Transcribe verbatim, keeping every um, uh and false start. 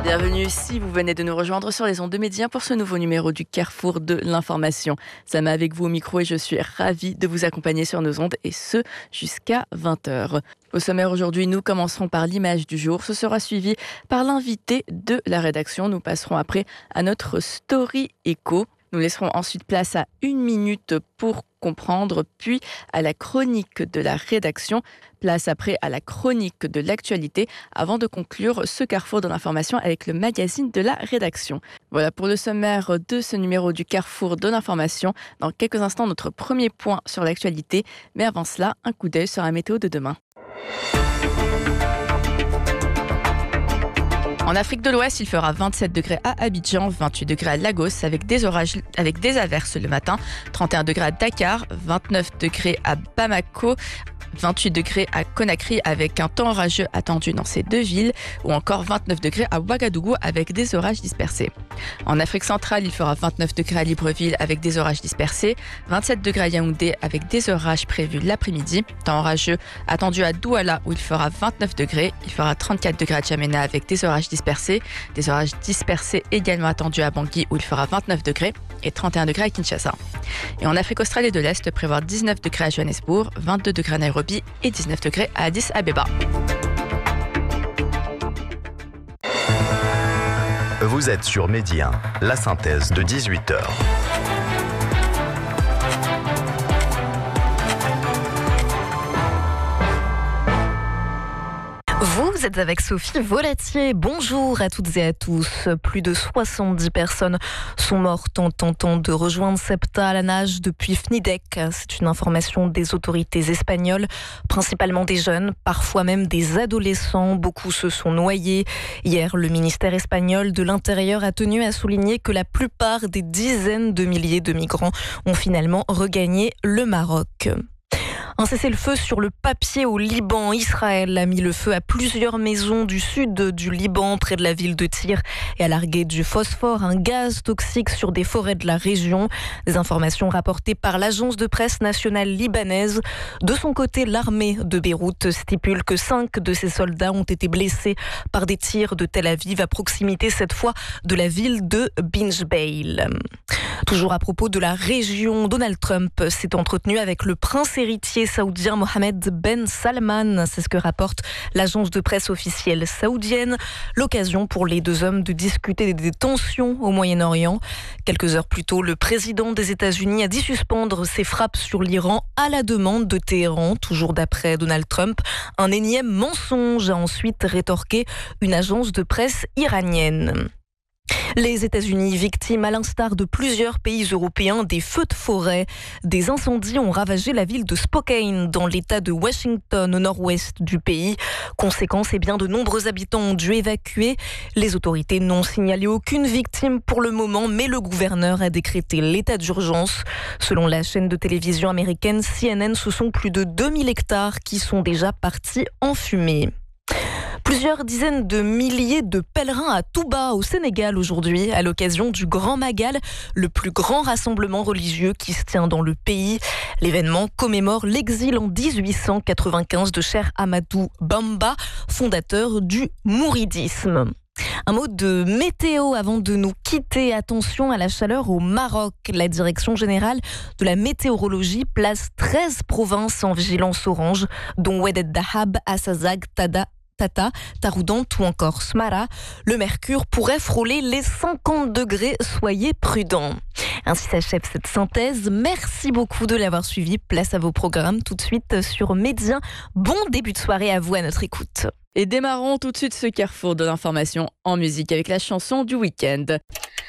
Bienvenue si vous venez de nous rejoindre sur les ondes de Média pour ce nouveau numéro du Carrefour de l'information. Sama avec vous au micro et je suis ravie de vous accompagner sur nos ondes et ce jusqu'à vingt heures. Au sommaire aujourd'hui, nous commencerons par l'image du jour. Ce sera suivi par l'invité de la rédaction. Nous passerons après à notre story écho. Nous laisserons ensuite place à une minute pour comprendre, puis à la chronique de la rédaction. Place après à la chronique de l'actualité, avant de conclure ce carrefour de l'information avec le magazine de la rédaction. Voilà pour le sommaire de ce numéro du Carrefour de l'information. Dans quelques instants, notre premier point sur l'actualité. Mais avant cela, un coup d'œil sur la météo de demain. En Afrique de l'Ouest, il fera vingt-sept degrés à Abidjan, vingt-huit degrés à Lagos avec des orages, avec des averses le matin, trente et un degrés à Dakar, vingt-neuf degrés à Bamako, vingt-huit degrés à Conakry avec un temps orageux attendu dans ces deux villes, ou encore vingt-neuf degrés à Ouagadougou avec des orages dispersés. En Afrique centrale, il fera vingt-neuf degrés à Libreville avec des orages dispersés, vingt-sept degrés à Yaoundé avec des orages prévus l'après-midi, temps orageux attendu à Douala où il fera vingt-neuf degrés, il fera trente-quatre degrés à Djamena avec des orages dispersés, des orages dispersés également attendus à Bangui où il fera vingt-neuf degrés et trente et un degrés à Kinshasa. Et en Afrique australe et de l'Est, prévoir dix-neuf degrés à Johannesburg, vingt-deux degrés à Nairobi et dix-neuf degrés à Addis Abeba. Vous êtes sur Média, la synthèse de dix-huit heures. Vous êtes avec Sophie Volatier. Bonjour à toutes et à tous. Plus de soixante-dix personnes sont mortes en tentant de rejoindre Ceuta à la nage depuis Fnidec. C'est une information des autorités espagnoles, principalement des jeunes, parfois même des adolescents. Beaucoup se sont noyés. Hier, le ministère espagnol de l'Intérieur a tenu à souligner que la plupart des dizaines de milliers de migrants ont finalement regagné le Maroc. Un cessez-le-feu sur le papier au Liban. Israël a mis le feu à plusieurs maisons du sud du Liban, près de la ville de Tyr, et a largué du phosphore, un gaz toxique, sur des forêts de la région. Des informations rapportées par l'agence de presse nationale libanaise. De son côté, l'armée de Beyrouth stipule que cinq de ses soldats ont été blessés par des tirs de Tel Aviv, à proximité cette fois de la ville de Binjbeil. Toujours à propos de la région, Donald Trump s'est entretenu avec le prince héritier saoudien Mohammed Ben Salman. C'est ce que rapporte l'agence de presse officielle saoudienne. L'occasion pour les deux hommes de discuter des tensions au Moyen-Orient. Quelques heures plus tôt, le président des États-Unis a dit suspendre ses frappes sur l'Iran à la demande de Téhéran. Toujours d'après Donald Trump, un énième mensonge, a ensuite rétorqué une agence de presse iranienne. Les États-Unis, victimes à l'instar de plusieurs pays européens des feux de forêt. Des incendies ont ravagé la ville de Spokane dans l'État de Washington au nord-ouest du pays. Conséquence, eh bien, de nombreux habitants ont dû évacuer. Les autorités n'ont signalé aucune victime pour le moment, mais le gouverneur a décrété l'état d'urgence. Selon la chaîne de télévision américaine C N N, ce sont plus de deux mille hectares qui sont déjà partis en fumée. Plusieurs dizaines de milliers de pèlerins à Touba, au Sénégal, aujourd'hui, à l'occasion du Grand Magal, le plus grand rassemblement religieux qui se tient dans le pays. L'événement commémore l'exil en dix-huit cent quatre-vingt-quinze de Cheikh Ahmadou Bamba, fondateur du mouridisme. Un mot de météo avant de nous quitter. Attention à la chaleur au Maroc. La Direction générale de la météorologie place treize provinces en vigilance orange, dont Oued Dahab, Assazag, Tada, Tata, Taroudant ou encore Smara. Le mercure pourrait frôler les cinquante degrés, soyez prudents. Ainsi s'achève cette synthèse. Merci beaucoup de l'avoir suivi. Place à vos programmes tout de suite sur Média. Bon début de soirée à vous à notre écoute. Et démarrons tout de suite ce carrefour de l'information en musique avec la chanson du week-end.